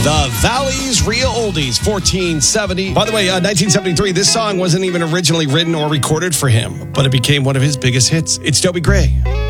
The Valley's Real Oldies, 1470. By the way, 1973, this song wasn't even originally written or recorded for him, but it became one of his biggest hits. It's Dobie Gray.